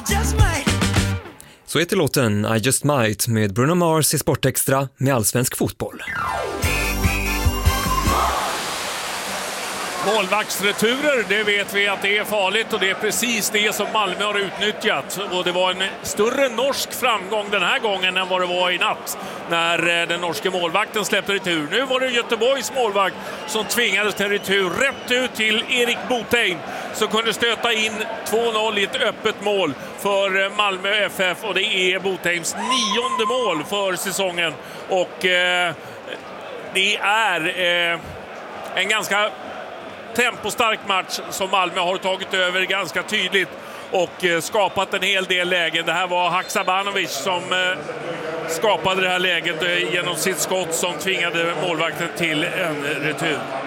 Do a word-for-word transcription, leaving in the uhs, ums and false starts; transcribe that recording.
just might. Så heter låten I Just Might med Bruno Mars i Sportextra med allsvensk fotboll. Målvaktsreturer, det vet vi att det är farligt och det är precis det som Malmö har utnyttjat. Och det var en större norsk framgång den här gången än vad det var i natt när den norske målvakten släppte retur. Nu var det Göteborgs målvakt som tvingades till retur rätt ut till Erik Botheim som kunde stöta in två noll i ett öppet mål för Malmö F F, och det är Botheims nionde mål för säsongen. Och eh, det är eh, en ganska tempostark match som Malmö har tagit över ganska tydligt och eh, skapat en hel del lägen. Det här var Haksabanovic som eh, skapade det här läget eh, genom sitt skott som tvingade målvakten till en retur.